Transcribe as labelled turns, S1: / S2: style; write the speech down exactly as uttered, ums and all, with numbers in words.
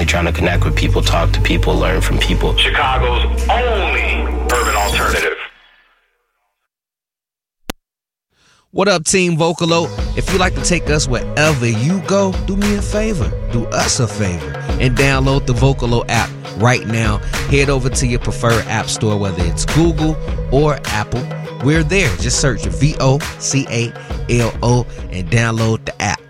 S1: trying to connect with people, talk to people, learn from people.
S2: Chicago's only urban alternative.
S3: What up, Team Vocalo? If you'd like to take us wherever you go, do me a favor. Do us a favor and download the Vocalo app right now. Head over to your preferred app store, whether it's Google or Apple. We're there. Just search V O C A L O and download the app.